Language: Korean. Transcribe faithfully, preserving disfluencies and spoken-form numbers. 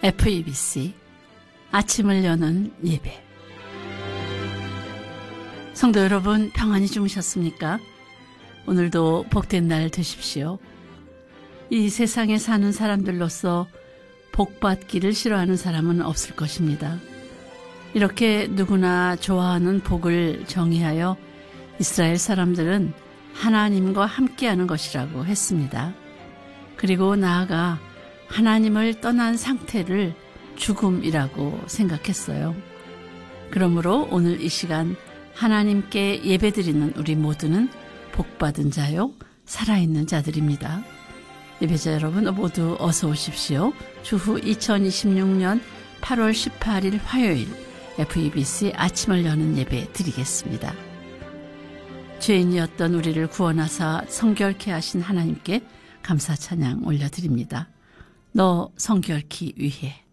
에프이비씨 아침을 여는 예배. 성도 여러분, 평안히 주무셨습니까? 오늘도 복된 날 되십시오. 이 세상에 사는 사람들로서 복받기를 싫어하는 사람은 없을 것입니다. 이렇게 누구나 좋아하는 복을 정의하여 이스라엘 사람들은 하나님과 함께하는 것이라고 했습니다. 그리고 나아가 하나님을 떠난 상태를 죽음이라고 생각했어요. 그러므로 오늘 이 시간 하나님께 예배드리는 우리 모두는 복받은 자요, 살아있는 자들입니다. 예배자 여러분 모두 어서 오십시오. 주후 이천이십육 년 팔월 십팔일 화요일 에프이비씨 아침을 여는 예배 드리겠습니다. 죄인이었던 우리를 구원하사 성결케 하신 하나님께 감사 찬양 올려드립니다. 너 성결케 위해.